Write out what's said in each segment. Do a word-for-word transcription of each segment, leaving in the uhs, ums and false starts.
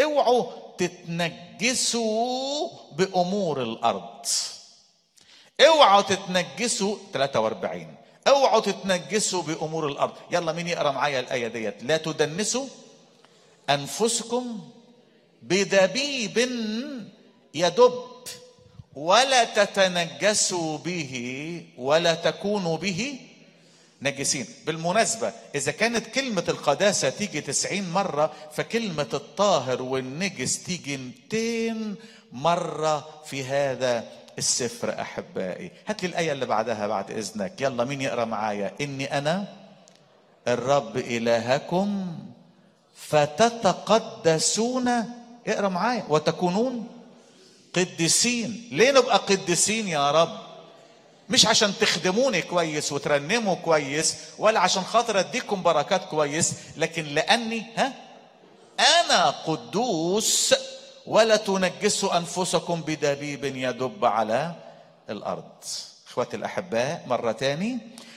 اوعوا تتنجسوا بأمور الأرض. اوعوا تتنجسوا ثلاثة وأربعين اوعوا تتنجسوا بأمور الأرض. يلا مين يقرأ معايا الآية ديت؟ لا تدنسوا أنفسكم بدبيب يدب ولا تتنجسوا به ولا تكونوا به نجسين. بالمناسبة إذا كانت كلمة القداسة تيجي تسعين مرة، فكلمة الطاهر والنجس تيجي مئتين مرة في هذا السفر. أحبائي هات لي الآية اللي بعدها بعد إذنك. يلا مين يقرأ معايا؟ إني أنا الرب إلهكم فتتقدسون، اقرأ معايا، وتكونون قديسين. ليه نبقى قديسين يا رب؟ مش عشان تخدموني كويس وترنموا كويس، ولا عشان خاطر اديكم بركات كويس، لكن لاني ها انا قدوس. ولا تنجسوا انفسكم بدبيب يدب على الارض. اخواتي الاحباء، مرة تاني،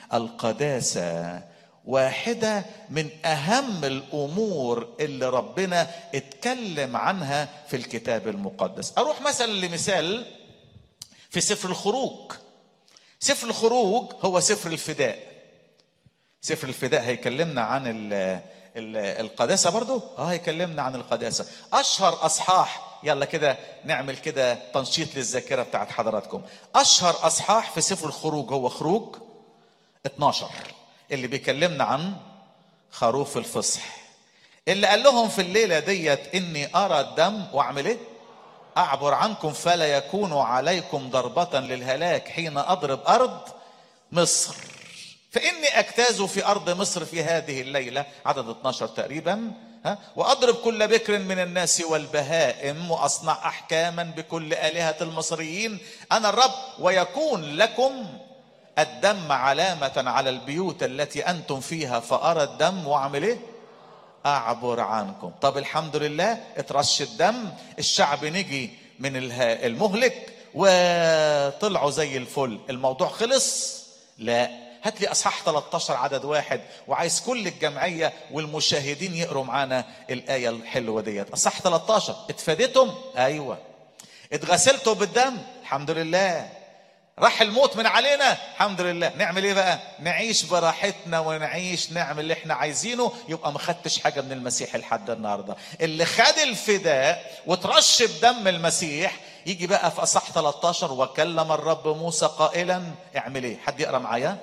القداسة واحدة من اهم الامور اللي ربنا اتكلم عنها في الكتاب المقدس. اروح مثلا لمثال في سفر الخروج. سفر الخروج هو سفر الفداء. سفر الفداء هيكلمنا عن ال ال القداسة برضو. اه هيكلمنا عن القداسة. اشهر اصحاح، يلا كده نعمل كده تنشيط للذاكرة بتاعت حضراتكم. اشهر اصحاح في سفر الخروج هو خروج اتناشر، اللي بيكلمنا عن خروف الفصح، اللي قال لهم في الليلة ديت اني ارى الدم واعمل ايه؟ أعبر عنكم فلا يكون عليكم ضربة للهلاك حين أضرب أرض مصر، فإني أجتاز في أرض مصر في هذه الليلة. عدد اتناشر تقريبا. ها وأضرب كل بكر من الناس والبهائم وأصنع أحكاما بكل آلهة المصريين. أنا الرب. ويكون لكم الدم علامة على البيوت التي أنتم فيها، فأرى الدم وأعمل إيه؟ أعبر عنكم. طب الحمد لله اترش الدم، الشعب نجي من المهلك وطلعوا زي الفل. الموضوع خلص؟ لا. هات لي اصحاح ثلاثة عشر عدد واحد، وعايز كل الجمعية والمشاهدين يقروا معانا الآية الحلوة ديت. اصحاح ثلاثة عشر. اتفادتم؟ ايوه. اتغسلتوا بالدم؟ الحمد لله. راح الموت من علينا؟ الحمد لله. نعمل ايه بقى؟ نعيش براحتنا ونعيش نعمل اللي احنا عايزينه. يبقى ما خدتش حاجه من المسيح لحد النهارده. اللي خد الفداء وترش بدم المسيح يجي بقى في اصحاح ثلاثة عشر. وكلم الرب موسى قائلا اعمل ايه؟ حد يقرا معايا؟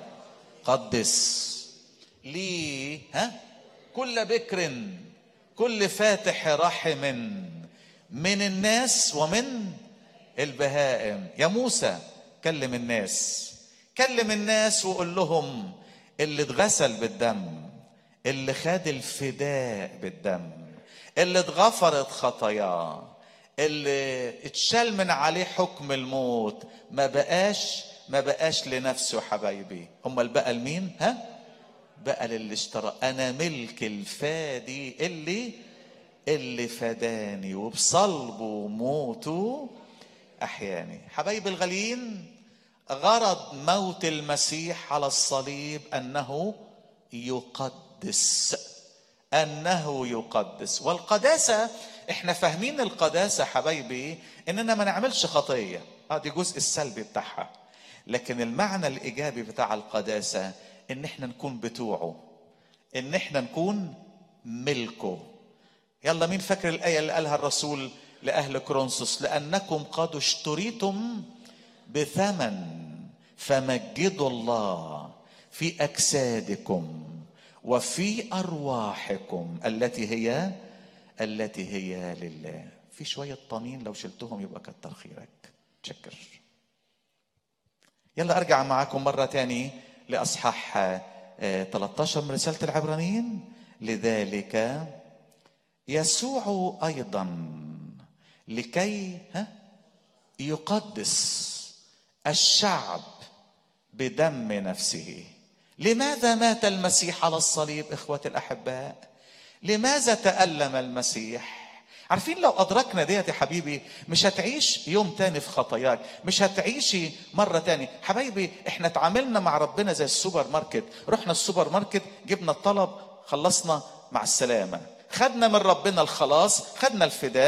قدس لي ها كل بكر كل فاتح رحم من الناس ومن البهائم. يا موسى كلم الناس، كلم الناس وقول لهم اللي اتغسل بالدم، اللي خد الفداء بالدم، اللي اتغفرت خطاياه، اللي اتشال من عليه حكم الموت، ما بقاش ما بقاش لنفسه حبايبي. امال بقى لمين؟ ها بقى للي اشترى. انا ملك الفادي اللي اللي فداني وبصلبه وموته احياني. حبايب الغاليين، غرض موت المسيح على الصليب انه يقدس، انه يقدس. والقداسة احنا فاهمين القداسة حبايبي اننا ما نعملش خطية، اه دي جزء السلبي بتاعها. لكن المعنى الايجابي بتاع القداسة ان احنا نكون بتوعه، ان احنا نكون ملكه. يلا مين فاكر الآية اللي قالها الرسول لأهل كورنثوس؟ لأنكم قد اشتريتم بثمن فمجدوا الله في أجسادكم وفي أرواحكم التي هي التي هي لله. في شوية طنين لو شلتهم يبقى كتر خيرك. تشكر. يلا أرجع معاكم مرة تاني لأصحاح ثلاثة عشر من رسالة العبرانيين. لذلك يسوع أيضا لكي ها يقدس الشعب بدم نفسه. لماذا مات المسيح على الصليب إخوة الأحباء؟ لماذا تألم المسيح؟ عارفين لو أدركنا ديت يا حبيبي مش هتعيش يوم تاني في خطاياك، مش هتعيشي مرة تاني. حبايبي احنا تعاملنا مع ربنا زي السوبر ماركت. رحنا السوبر ماركت جبنا الطلب خلصنا مع السلامة. خدنا من ربنا الخلاص، خدنا الفداء.